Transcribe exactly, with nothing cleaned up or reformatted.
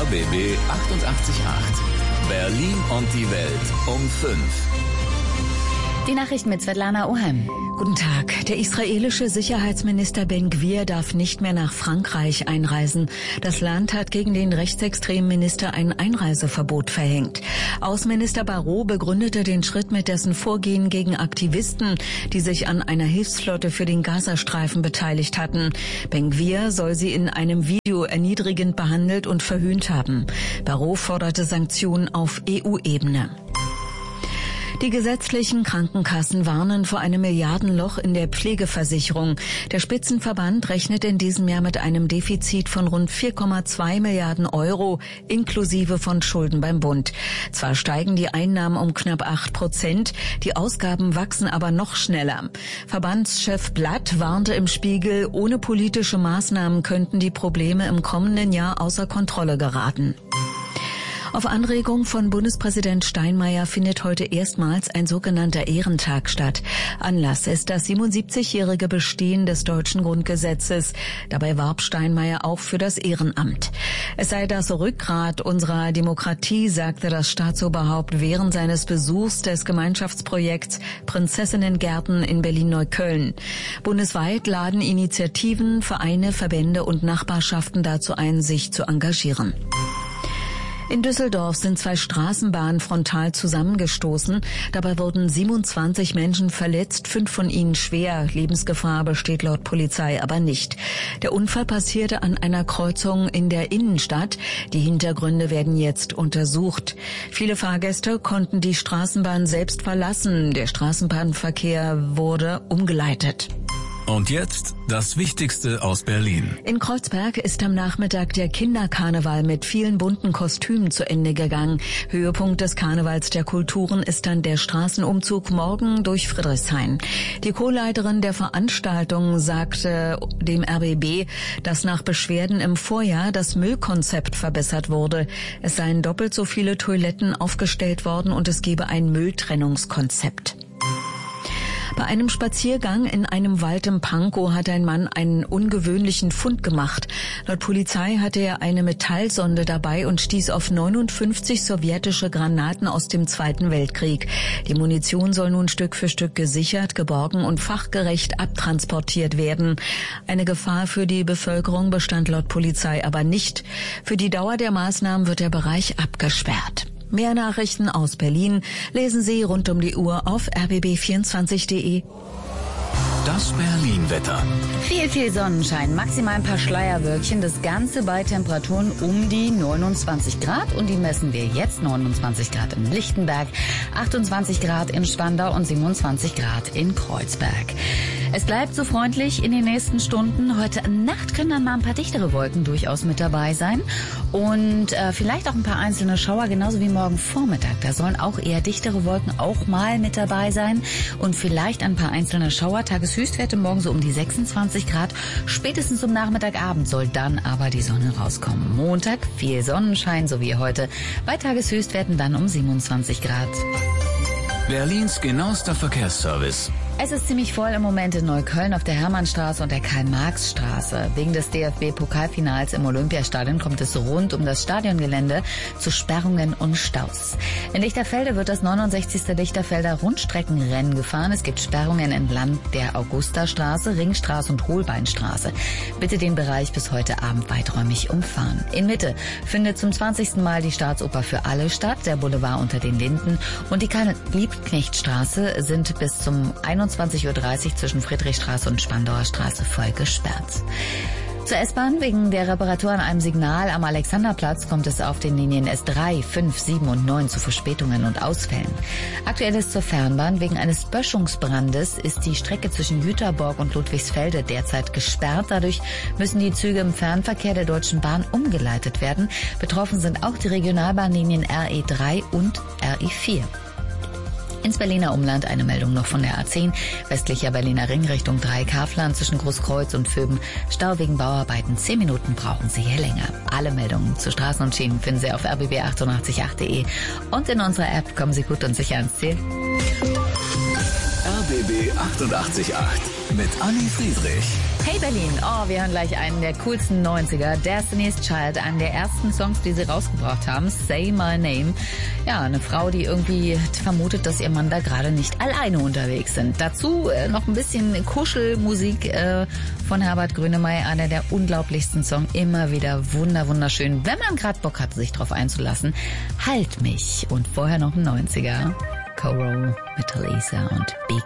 R B B achtundachtzig Komma acht. Berlin und die Welt um fünf. Die Nachrichten mit Svetlana Oheim. Guten Tag. Der israelische Sicherheitsminister Ben-Gvir darf nicht mehr nach Frankreich einreisen. Das Land hat gegen den rechtsextremen Minister ein Einreiseverbot verhängt. Außenminister Barrot begründete den Schritt mit dessen Vorgehen gegen Aktivisten, die sich an einer Hilfsflotte für den Gazastreifen beteiligt hatten. Ben-Gvir soll sie in einem Video erniedrigend behandelt und verhöhnt haben. Barrot forderte Sanktionen auf E U-Ebene. Die gesetzlichen Krankenkassen warnen vor einem Milliardenloch in der Pflegeversicherung. Der Spitzenverband rechnet in diesem Jahr mit einem Defizit von rund vier Komma zwei Milliarden Euro, inklusive von Schulden beim Bund. Zwar steigen die Einnahmen um knapp acht Prozent, die Ausgaben wachsen aber noch schneller. Verbandschef Blatt warnte im Spiegel, ohne politische Maßnahmen könnten die Probleme im kommenden Jahr außer Kontrolle geraten. Auf Anregung von Bundespräsident Steinmeier findet heute erstmals ein sogenannter Ehrentag statt. Anlass ist das siebenundsiebzigjährige Bestehen des deutschen Grundgesetzes. Dabei warb Steinmeier auch für das Ehrenamt. Es sei das Rückgrat unserer Demokratie, sagte das Staatsoberhaupt während seines Besuchs des Gemeinschaftsprojekts Prinzessinnengärten in Berlin-Neukölln. Bundesweit laden Initiativen, Vereine, Verbände und Nachbarschaften dazu ein, sich zu engagieren. In Düsseldorf sind zwei Straßenbahnen frontal zusammengestoßen. Dabei wurden siebenundzwanzig Menschen verletzt, fünf von ihnen schwer. Lebensgefahr besteht laut Polizei aber nicht. Der Unfall passierte an einer Kreuzung in der Innenstadt. Die Hintergründe werden jetzt untersucht. Viele Fahrgäste konnten die Straßenbahn selbst verlassen. Der Straßenbahnverkehr wurde umgeleitet. Und jetzt das Wichtigste aus Berlin. In Kreuzberg ist am Nachmittag der Kinderkarneval mit vielen bunten Kostümen zu Ende gegangen. Höhepunkt des Karnevals der Kulturen ist dann der Straßenumzug morgen durch Friedrichshain. Die Co-Leiterin der Veranstaltung sagte dem R B B, dass nach Beschwerden im Vorjahr das Müllkonzept verbessert wurde. Es seien doppelt so viele Toiletten aufgestellt worden und es gebe ein Mülltrennungskonzept. Bei einem Spaziergang in einem Wald im Pankow hat ein Mann einen ungewöhnlichen Fund gemacht. Laut Polizei hatte er eine Metallsonde dabei und stieß auf neunundfünfzig sowjetische Granaten aus dem Zweiten Weltkrieg. Die Munition soll nun Stück für Stück gesichert, geborgen und fachgerecht abtransportiert werden. Eine Gefahr für die Bevölkerung bestand laut Polizei aber nicht. Für die Dauer der Maßnahmen wird der Bereich abgesperrt. Mehr Nachrichten aus Berlin lesen Sie rund um die Uhr auf r b b vierundzwanzig punkt de. Das Berlin-Wetter. Viel, viel Sonnenschein, maximal ein paar Schleierwölkchen. Das Ganze bei Temperaturen um die neunundzwanzig Grad. Und die messen wir jetzt. neunundzwanzig Grad in Lichtenberg, achtundzwanzig Grad in Spandau und siebenundzwanzig Grad in Kreuzberg. Es bleibt so freundlich in den nächsten Stunden. Heute Nacht können dann mal ein paar dichtere Wolken durchaus mit dabei sein. Und äh, vielleicht auch ein paar einzelne Schauer, genauso wie morgen Vormittag. Da sollen auch eher dichtere Wolken auch mal mit dabei sein. Und vielleicht ein paar einzelne Schauer. Tageshöchstwerte morgen so um die sechsundzwanzig Grad. Spätestens um Nachmittagabend soll dann aber die Sonne rauskommen. Montag viel Sonnenschein, so wie heute. Bei Tageshöchstwerten dann um siebenundzwanzig Grad. Berlins genauester Verkehrsservice. Es ist ziemlich voll im Moment in Neukölln auf der Hermannstraße und der Karl-Marx-Straße. Wegen des D F B-Pokalfinals im Olympiastadion kommt es rund um das Stadiongelände zu Sperrungen und Staus. In Lichterfelde wird das neunundsechzigste Lichterfelder Rundstreckenrennen gefahren. Es gibt Sperrungen entlang der Augustastraße, Ringstraße und Holbeinstraße. Bitte den Bereich bis heute Abend weiträumig umfahren. In Mitte findet zum zwanzigsten Mal die Staatsoper für alle statt. Der Boulevard unter den Linden und die Karl-Liebknecht-Straße sind bis zum einundzwanzig Uhr dreißig zwischen Friedrichstraße und Spandauer Straße voll gesperrt. Zur S-Bahn wegen der Reparatur an einem Signal am Alexanderplatz kommt es auf den Linien S drei, fünf, sieben und neun zu Verspätungen und Ausfällen. Aktuell ist zur Fernbahn. Wegen eines Böschungsbrandes ist die Strecke zwischen Jüterborg und Ludwigsfelde derzeit gesperrt. Dadurch müssen die Züge im Fernverkehr der Deutschen Bahn umgeleitet werden. Betroffen sind auch die Regionalbahnlinien R E drei und R E vier. Ins Berliner Umland eine Meldung noch von der A zehn, westlicher Berliner Ring Richtung Dreieckhaffland zwischen Großkreuz und Vöben. Stau wegen Bauarbeiten, zehn Minuten brauchen Sie hier länger. Alle Meldungen zu Straßen und Schienen finden Sie auf r b b achtundachtzig Komma acht punkt de und in unserer App kommen Sie gut und sicher ans Ziel. R B B achtundachtzig Komma acht mit Anni Friedrich. Hey Berlin, oh, wir hören gleich einen der coolsten neunziger, Destiny's Child, einen der ersten Songs, die sie rausgebracht haben, Say My Name. Ja, eine Frau, die irgendwie vermutet, dass ihr Mann da gerade nicht alleine unterwegs sind. Dazu äh, noch ein bisschen Kuschelmusik äh, von Herbert Grönemeyer, einer der unglaublichsten Songs, immer wieder wunder wunderschön, wenn man gerade Bock hat, sich drauf einzulassen. Halt mich. Und vorher noch ein neunziger, Coro mit Lisa und Big